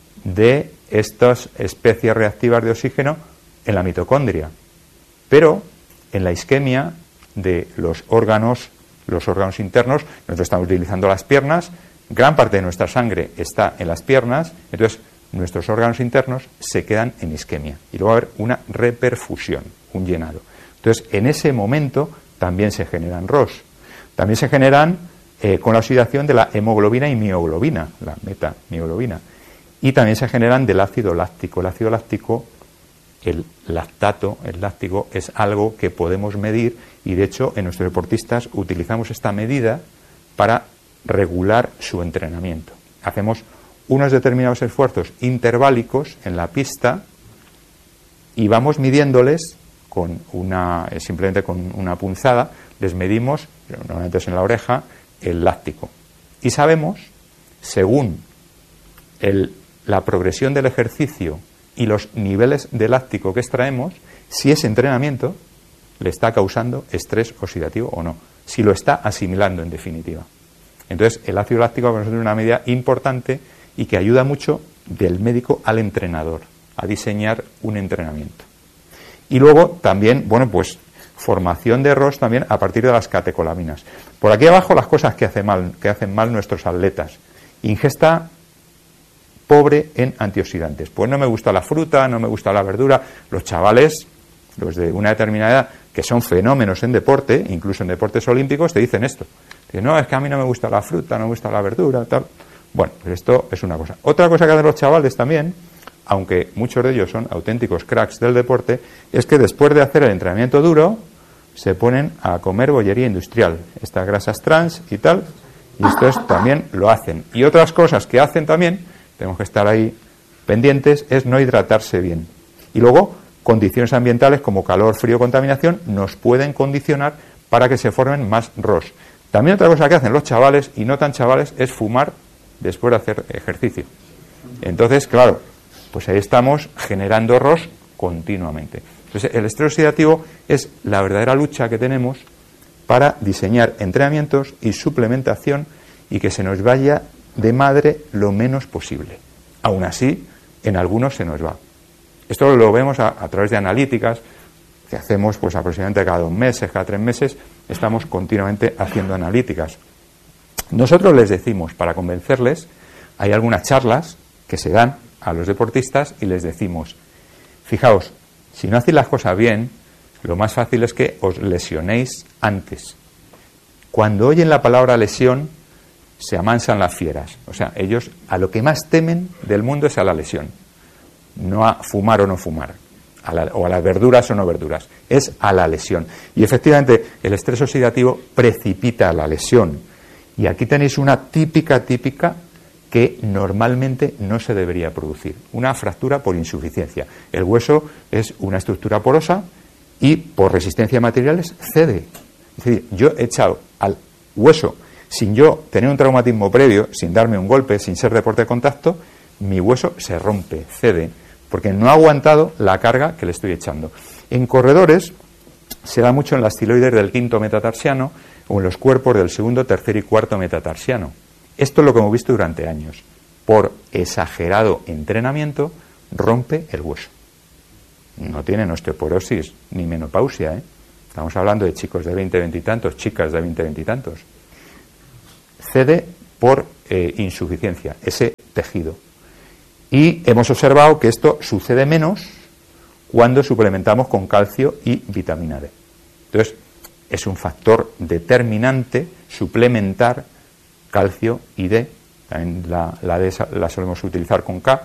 de estas especies reactivas de oxígeno en la mitocondria, pero en la isquemia de los órganos, los órganos internos, nosotros estamos utilizando las piernas, gran parte de nuestra sangre está en las piernas, entonces nuestros órganos internos se quedan en isquemia y luego va a haber una reperfusión, un llenado. Entonces, en ese momento también se generan R O S, también se generan eh, con la oxidación de la hemoglobina y mioglobina, la metamioglobina, y también se generan del ácido láctico. El ácido láctico, el lactato, el láctico, es algo que podemos medir y de hecho en nuestros deportistas utilizamos esta medida para regular su entrenamiento. Hacemos unos determinados esfuerzos interválicos en la pista y vamos midiéndoles con una, simplemente con una punzada, les medimos, normalmente es en la oreja, el láctico. Y sabemos, según el, la progresión del ejercicio y los niveles de láctico que extraemos, si ese entrenamiento le está causando estrés oxidativo o no, si lo está asimilando en definitiva. Entonces, el ácido láctico para nosotros es una medida importante y que ayuda mucho del médico al entrenador a diseñar un entrenamiento. Y luego también, bueno, pues formación de R O S también a partir de las catecolaminas. Por aquí abajo las cosas que hacen mal, que hacen mal nuestros atletas. Ingesta pobre en antioxidantes. Pues no me gusta la fruta, no me gusta la verdura. Los chavales, los de una determinada edad, que son fenómenos en deporte, incluso en deportes olímpicos, te dicen esto. Dicen, no, es que a mí no me gusta la fruta, no me gusta la verdura, tal. Bueno, pues esto es una cosa. Otra cosa que hacen los chavales también, aunque muchos de ellos son auténticos cracks del deporte, es que después de hacer el entrenamiento duro, se ponen a comer bollería industrial, estas grasas trans y tal, y estos también lo hacen. Y otras cosas que hacen también, tenemos que estar ahí pendientes, es no hidratarse bien. Y luego, condiciones ambientales como calor, frío, contaminación, nos pueden condicionar para que se formen más R O S. También otra cosa que hacen los chavales, y no tan chavales, es fumar después de hacer ejercicio. Entonces, claro, pues ahí estamos generando R O S continuamente. Entonces, el estrés oxidativo es la verdadera lucha que tenemos para diseñar entrenamientos y suplementación y que se nos vaya de madre lo menos posible. Aún así, en algunos se nos va. Esto lo vemos a, a través de analíticas que hacemos pues aproximadamente cada dos meses, cada tres meses, estamos continuamente haciendo analíticas. Nosotros les decimos, para convencerles, hay algunas charlas que se dan a los deportistas y les decimos, fijaos, si no hacéis las cosas bien, lo más fácil es que os lesionéis antes. Cuando oyen la palabra lesión, se amansan las fieras. O sea, ellos a lo que más temen del mundo es a la lesión. No a fumar o no fumar, a la, o a las verduras o no verduras. Es a la lesión. Y efectivamente, el estrés oxidativo precipita la lesión. Y aquí tenéis una típica, típica, que normalmente no se debería producir. Una fractura por insuficiencia. El hueso es una estructura porosa y por resistencia a materiales cede. Es decir, yo he echado al hueso, sin yo tener un traumatismo previo, sin darme un golpe, sin ser deporte de contacto, mi hueso se rompe, cede, porque no ha aguantado la carga que le estoy echando. En corredores se da mucho en las estiloides del quinto metatarsiano o en los cuerpos del segundo, tercer y cuarto metatarsiano. Esto es lo que hemos visto durante años. por exagerado entrenamiento, rompe el hueso. No tienen osteoporosis ni menopausia, ¿eh? Estamos hablando de chicos de veinte, veinte y tantos, chicas de veinte, veinte y tantos. Cede por eh, insuficiencia ese tejido. Y hemos observado que esto sucede menos cuando suplementamos con calcio y vitamina D. Entonces, es un factor determinante suplementar calcio y D. También la, la D la solemos utilizar con K.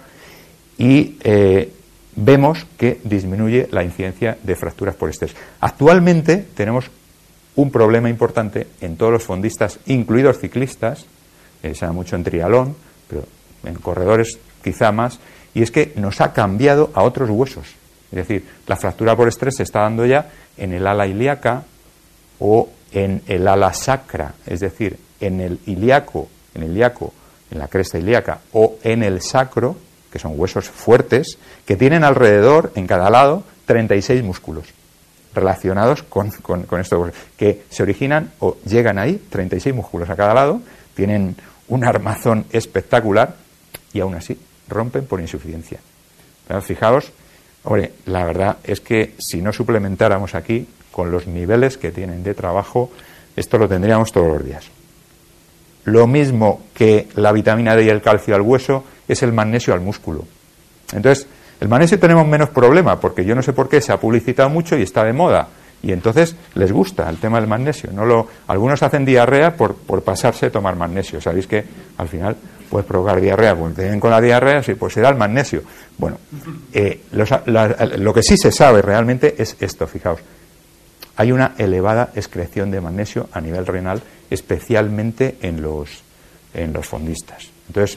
Y eh, vemos que disminuye la incidencia de fracturas por estrés. Actualmente tenemos un problema importante en todos los fondistas, incluidos ciclistas, eh, se da mucho en triatlón, pero en corredores quizá más, y es que nos ha cambiado a otros huesos. Es decir, la fractura por estrés se está dando ya en el ala ilíaca o en el ala sacra, es decir, en el ilíaco, en el ilíaco, en la cresta ilíaca o en el sacro, que son huesos fuertes, que tienen alrededor, en cada lado, treinta y seis músculos relacionados con, con, con estos huesos, que se originan o llegan ahí, treinta y seis músculos a cada lado, tienen un armazón espectacular y aún así rompen por insuficiencia. Pero fijaos, hombre, la verdad es que si no suplementáramos aquí con los niveles que tienen de trabajo, esto lo tendríamos todos los días. Lo mismo que la vitamina D y el calcio al hueso es el magnesio al músculo. Entonces, el magnesio tenemos menos problema, porque yo no sé por qué se ha publicitado mucho y está de moda. Y entonces les gusta el tema del magnesio. No lo, algunos hacen diarrea por, por pasarse a tomar magnesio. Sabéis que al final puedes provocar diarrea. Cuando te vienen con la diarrea, sí, pues será el magnesio. Bueno, eh, los, la, lo que sí se sabe realmente es esto, fijaos. Hay una elevada excreción de magnesio a nivel renal, especialmente en los, en los fondistas. Entonces,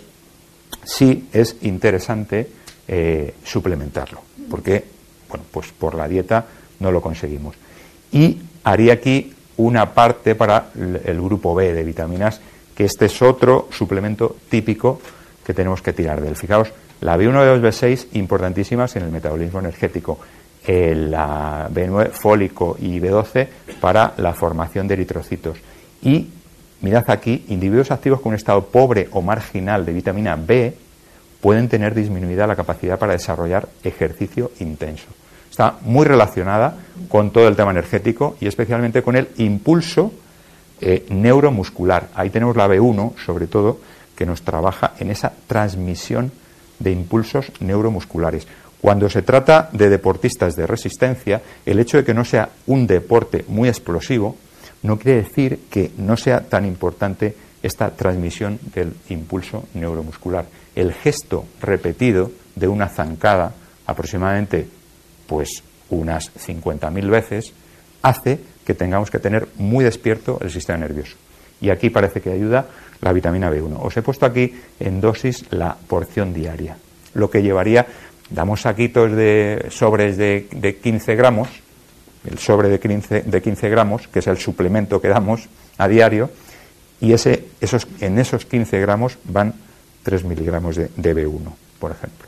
sí es interesante eh, suplementarlo, porque, bueno, pues por la dieta no lo conseguimos. Y haría aquí una parte para el grupo B de vitaminas, que este es otro suplemento típico que tenemos que tirar de él. Fijaos, la B uno, B dos, B seis, importantísimas en el metabolismo energético. El, la B nueve, fólico, y B doce para la formación de eritrocitos. Y mirad aquí, individuos activos con un estado pobre o marginal de vitamina B pueden tener disminuida la capacidad para desarrollar ejercicio intenso. Está muy relacionada con todo el tema energético y especialmente con el impulso eh, neuromuscular. Ahí tenemos la B uno, sobre todo, que nos trabaja en esa transmisión de impulsos neuromusculares. Cuando se trata de deportistas de resistencia, el hecho de que no sea un deporte muy explosivo no quiere decir que no sea tan importante esta transmisión del impulso neuromuscular. El gesto repetido de una zancada, aproximadamente pues unas cincuenta mil veces, hace que tengamos que tener muy despierto el sistema nervioso. Y aquí parece que ayuda la vitamina B uno. Os he puesto aquí en dosis la porción diaria, lo que llevaría... Damos saquitos de sobres de, de quince gramos, el sobre de quince, de quince gramos, que es el suplemento que damos a diario, y ese, esos, en esos quince gramos van tres miligramos de, de B uno, por ejemplo.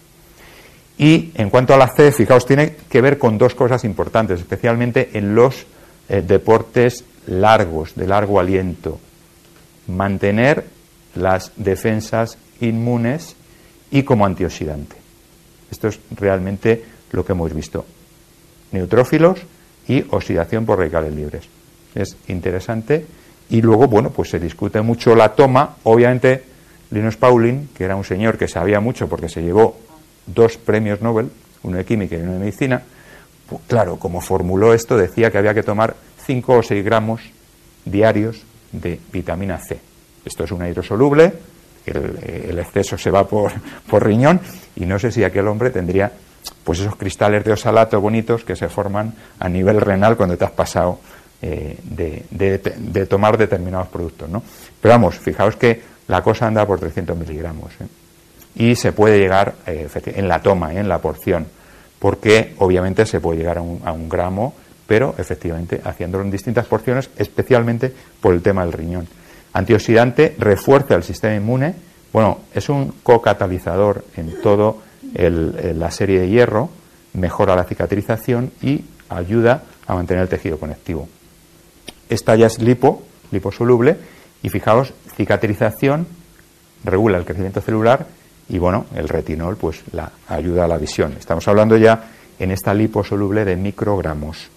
Y en cuanto a la C, fijaos, tiene que ver con dos cosas importantes, especialmente en los eh, deportes largos, de largo aliento. Mantener las defensas inmunes y como antioxidante. Esto es realmente lo que hemos visto. Neutrófilos y oxidación por radicales libres. Es interesante. Y luego, bueno, pues se discute mucho la toma. Obviamente, Linus Pauling, que era un señor que sabía mucho porque se llevó dos premios Nobel, uno de química y uno de medicina, pues claro, como formuló esto, decía que había que tomar cinco o seis gramos diarios de vitamina C. Esto es una hidrosoluble. El, el exceso se va por, por riñón y no sé si aquel hombre tendría pues esos cristales de oxalato bonitos que se forman a nivel renal cuando te has pasado eh, de, de, de tomar determinados productos, ¿no? Pero vamos, fijaos que la cosa anda por trescientos miligramos, ¿eh? Y se puede llegar eh, en la toma, ¿eh? En la porción, porque obviamente se puede llegar a un, a un gramo, pero efectivamente haciéndolo en distintas porciones, especialmente por el tema del riñón. Antioxidante, refuerza el sistema inmune, bueno, es un cocatalizador en todo el, el, la serie de hierro, mejora la cicatrización y ayuda a mantener el tejido conectivo. Esta ya es lipo, liposoluble, y fijaos, cicatrización, regula el crecimiento celular y bueno, el retinol pues la ayuda a la visión. Estamos hablando ya en esta liposoluble de microgramos.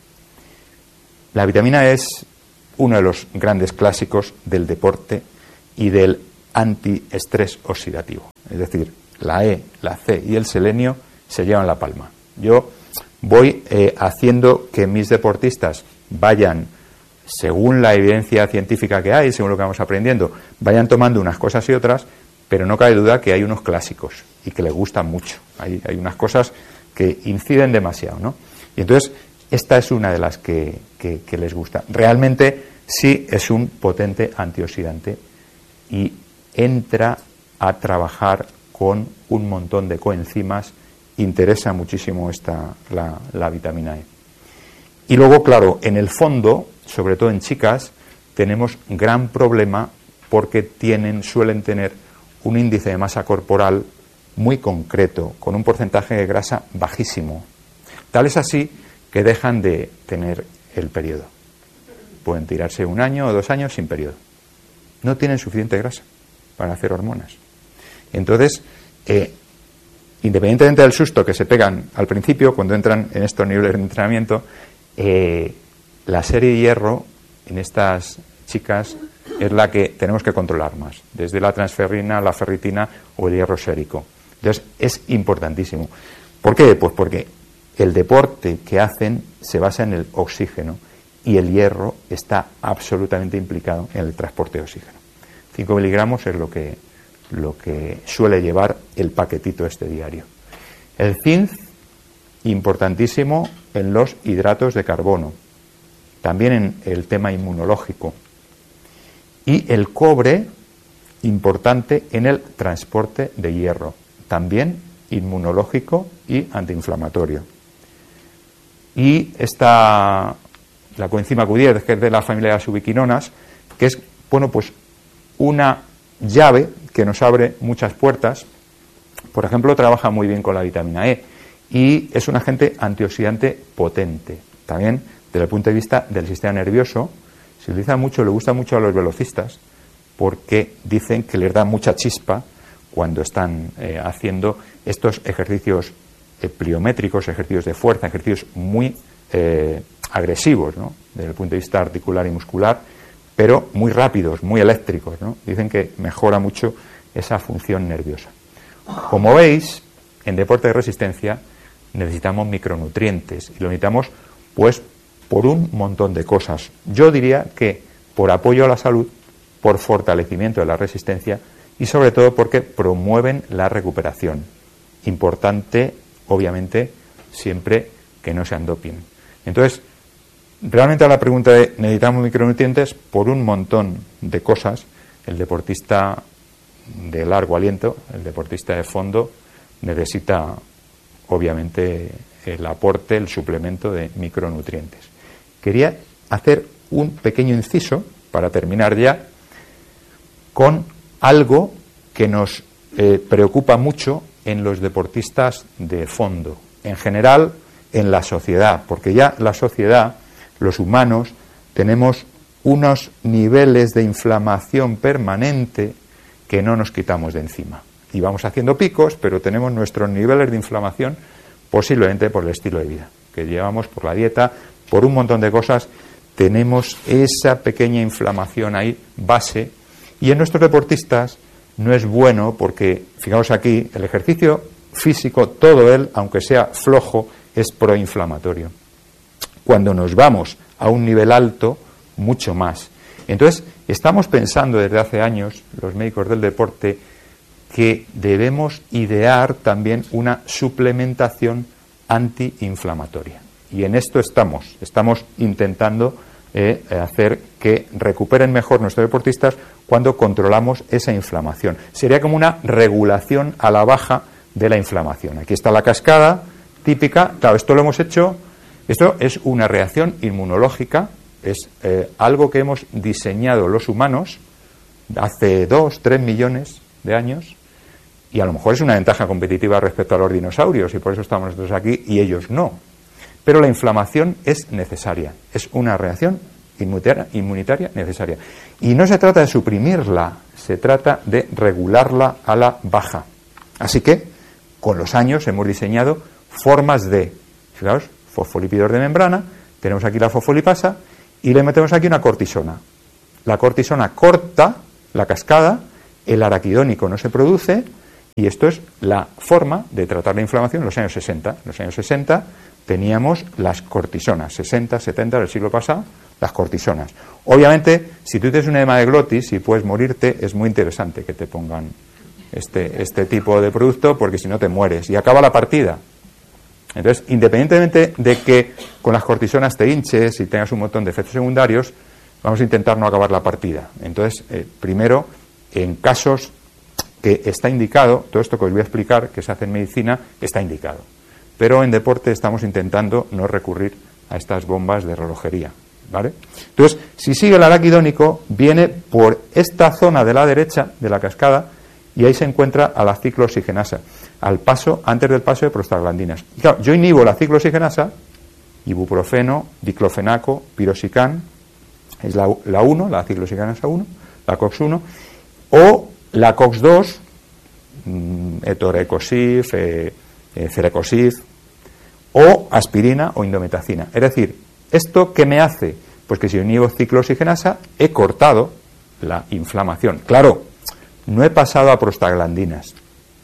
La vitamina E es uno de los grandes clásicos del deporte y del antiestrés oxidativo. Es decir, la E, la C y el selenio se llevan la palma. Yo voy eh, haciendo que mis deportistas vayan, según la evidencia científica que hay, según lo que vamos aprendiendo, vayan tomando unas cosas y otras, pero no cabe duda que hay unos clásicos y que les gustan mucho. Hay, hay unas cosas que inciden demasiado, ¿no? Y entonces, esta es una de las que, que, que les gusta. Realmente sí es un potente antioxidante y entra a trabajar con un montón de coenzimas. Interesa muchísimo esta, la, la vitamina E. Y luego, claro, en el fondo, sobre todo en chicas, tenemos gran problema porque tienen, suelen tener un índice de masa corporal muy concreto, con un porcentaje de grasa bajísimo. Tal es así que dejan de tener el periodo. Pueden tirarse un año o dos años sin periodo. No tienen suficiente grasa para hacer hormonas. Entonces, eh, independientemente del susto que se pegan al principio, cuando entran en estos niveles de entrenamiento, eh, la serie de hierro en estas chicas es la que tenemos que controlar más, desde la transferrina, la ferritina o el hierro sérico. Entonces, es importantísimo. ¿Por qué? Pues porque el deporte que hacen se basa en el oxígeno y el hierro está absolutamente implicado en el transporte de oxígeno. cinco miligramos es lo que, lo que suele llevar el paquetito este diario. El zinc, importantísimo en los hidratos de carbono, también en el tema inmunológico. Y el cobre, importante en el transporte de hierro, también inmunológico y antiinflamatorio. Y esta, la coenzima Q diez, que es de la familia de las ubiquinonas, que es, bueno, pues una llave que nos abre muchas puertas. Por ejemplo, trabaja muy bien con la vitamina E y es un agente antioxidante potente. También, desde el punto de vista del sistema nervioso, se utiliza mucho, le gusta mucho a los velocistas, porque dicen que les da mucha chispa cuando están eh, haciendo estos ejercicios eh, pliométricos, ejercicios de fuerza, ejercicios muy eh, agresivos, ¿no?, desde el punto de vista articular y muscular, pero muy rápidos, muy eléctricos, ¿no? Dicen que mejora mucho esa función nerviosa. Como veis, en deporte de resistencia necesitamos micronutrientes y lo necesitamos, pues, por un montón de cosas. Yo diría que por apoyo a la salud, por fortalecimiento de la resistencia y sobre todo porque promueven la recuperación. Importante, obviamente, siempre que no sean doping. Entonces, realmente a la pregunta de necesitamos micronutrientes por un montón de cosas. El deportista de largo aliento, el deportista de fondo, necesita obviamente el aporte, el suplemento de micronutrientes. Quería hacer un pequeño inciso para terminar ya con algo que nos eh, preocupa mucho en los deportistas de fondo, en general en la sociedad, porque ya la sociedad, los humanos, tenemos unos niveles de inflamación permanente que no nos quitamos de encima. Y vamos haciendo picos, pero tenemos nuestros niveles de inflamación posiblemente por el estilo de vida que llevamos, por la dieta, por un montón de cosas. Tenemos esa pequeña inflamación ahí, base, y en nuestros deportistas no es bueno porque, fijaos aquí, el ejercicio físico, todo él, aunque sea flojo, es proinflamatorio. Cuando nos vamos a un nivel alto, mucho más. Entonces, estamos pensando desde hace años, los médicos del deporte, que debemos idear también una suplementación antiinflamatoria. Y en esto estamos, estamos intentando eh, hacer que recuperen mejor nuestros deportistas cuando controlamos esa inflamación. Sería como una regulación a la baja de la inflamación. Aquí está la cascada típica. Claro, esto lo hemos hecho, esto es una reacción inmunológica, es eh, algo que hemos diseñado los humanos hace dos, tres millones de años, y a lo mejor es una ventaja competitiva respecto a los dinosaurios, y por eso estamos nosotros aquí y ellos no. Pero la inflamación es necesaria, es una reacción inmunitaria, inmunitaria necesaria. Y no se trata de suprimirla, se trata de regularla a la baja. Así que, con los años, hemos diseñado formas de, fijaos, fosfolípidos de membrana, tenemos aquí la fosfolipasa y le metemos aquí una cortisona. La cortisona corta la cascada, el araquidónico no se produce, y esto es la forma de tratar la inflamación en los años sesenta. En los años sesenta teníamos las cortisonas, sesenta, setenta del siglo pasado, las cortisonas. Obviamente, si tú tienes un edema de glotis y puedes morirte, es muy interesante que te pongan este, este tipo de producto, porque si no te mueres y acaba la partida. Entonces, independientemente de que con las cortisonas te hinches y tengas un montón de efectos secundarios, vamos a intentar no acabar la partida. Entonces, eh, primero, en casos que está indicado, todo esto que os voy a explicar, que se hace en medicina, está indicado. Pero en deporte estamos intentando no recurrir a estas bombas de relojería, ¿vale? Entonces, si sigue el araquidónico, viene por esta zona de la derecha de la cascada y ahí se encuentra a la ciclooxigenasa, al paso, antes del paso de prostaglandinas. Y claro, yo inhibo la ciclooxigenasa, ibuprofeno, diclofenaco, piroxicam, es la, la uno, la ciclooxigenasa uno, la COX uno, o la COX dos, mm, etorecosif, eh, eh, cerecosif, o aspirina o indometacina. Es decir, ¿esto qué me hace? Pues que si yo inhibo ciclooxigenasa, he cortado la inflamación. Claro, no he pasado a prostaglandinas.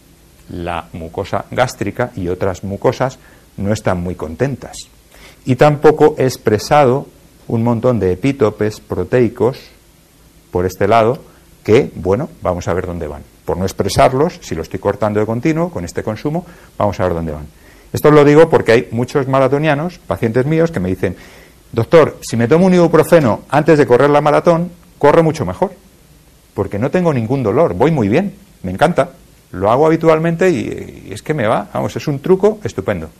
La mucosa gástrica y otras mucosas no están muy contentas. Y tampoco he expresado un montón de epítopes proteicos por este lado que, bueno, vamos a ver dónde van. Por no expresarlos, si lo estoy cortando de continuo con este consumo, vamos a ver dónde van. Esto lo digo porque hay muchos maratonianos, pacientes míos, que me dicen: doctor, si me tomo un ibuprofeno antes de correr la maratón, corro mucho mejor, porque no tengo ningún dolor, voy muy bien, me encanta, lo hago habitualmente y, y es que me va, vamos, es un truco estupendo.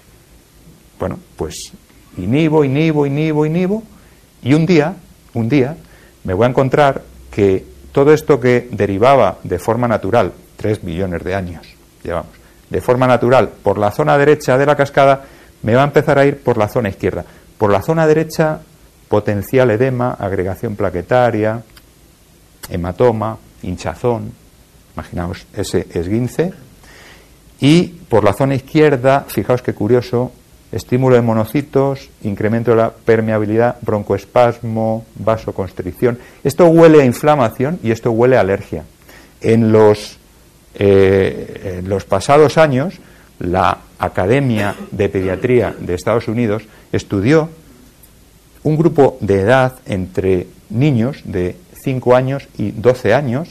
Bueno, pues inhibo, inhibo, inhibo, inhibo, y un día, un día, me voy a encontrar que todo esto que derivaba de forma natural, tres millones de años llevamos, de forma natural por la zona derecha de la cascada, me va a empezar a ir por la zona izquierda. Por la zona derecha, potencial edema, agregación plaquetaria, hematoma, hinchazón, imaginaos ese esguince, y por la zona izquierda, fijaos qué curioso, estímulo de monocitos, incremento de la permeabilidad, broncoespasmo, vasoconstricción. Esto huele a inflamación y esto huele a alergia. En los, eh, en los pasados años, la Academia de Pediatría de Estados Unidos estudió un grupo de edad entre niños de cinco años y doce años,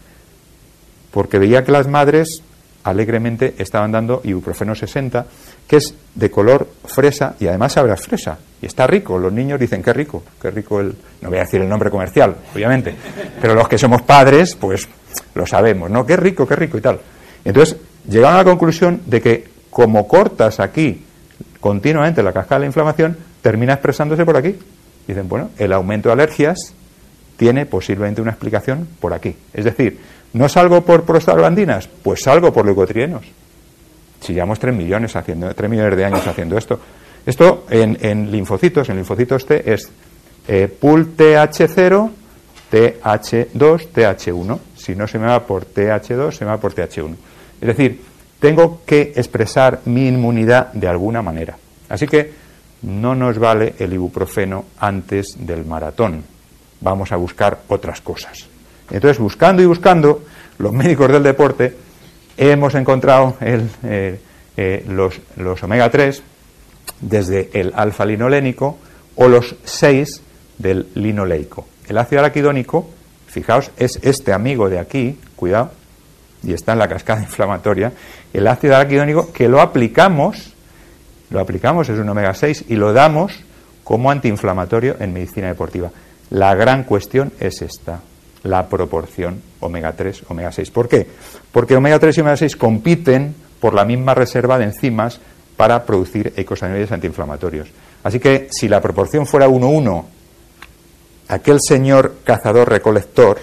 porque veía que las madres alegremente estaban dando ibuprofeno sesenta, que es de color fresa y además sabrás fresa, y está rico. Los niños dicen: qué rico, qué rico el... No voy a decir el nombre comercial, obviamente, pero los que somos padres, pues lo sabemos, ¿no? Qué rico, qué rico y tal. Entonces, llegaron a la conclusión de que como cortas aquí continuamente la cascada de la inflamación, termina expresándose por aquí. Dicen, bueno, el aumento de alergias tiene posiblemente una explicación por aquí. Es decir, ¿no salgo por prostaglandinas? Pues salgo por leucotrienos. Si llevamos tres millones haciendo, tres millones de años haciendo esto. Esto en, en linfocitos, en linfocitos T es eh, pool T H cero, T H dos, T H uno. Si no se me va por T H dos, se me va por T H uno. Es decir, tengo que expresar mi inmunidad de alguna manera. Así que no nos vale el ibuprofeno antes del maratón. Vamos a buscar otras cosas. Entonces, buscando y buscando, los médicos del deporte hemos encontrado el, eh, eh, los, los omega tres desde el alfa-linolénico o los seis del linoleico. El ácido araquidónico, fijaos, es este amigo de aquí, cuidado, y está en la cascada inflamatoria. El ácido araquidónico, que lo aplicamos, lo aplicamos, es un omega seis, y lo damos como antiinflamatorio en medicina deportiva. La gran cuestión es esta: la proporción omega tres, omega seis. ¿Por qué? Porque omega tres y omega seis compiten por la misma reserva de enzimas para producir eicosanoides antiinflamatorios. Así que si la proporción fuera uno uno, aquel señor cazador-recolector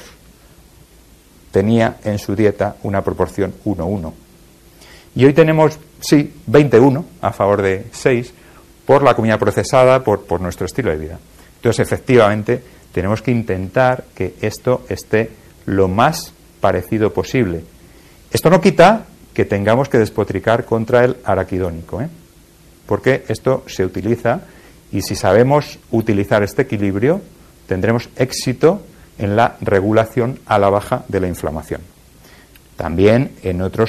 tenía en su dieta una proporción uno uno. Y hoy tenemos, sí, veinte uno a favor de seis por la comida procesada, por, por nuestro estilo de vida. Entonces, efectivamente, tenemos que intentar que esto esté lo más parecido posible. Esto no quita que tengamos que despotricar contra el araquidónico, ¿eh? Porque esto se utiliza, y si sabemos utilizar este equilibrio, tendremos éxito en la regulación a la baja de la inflamación. También en otros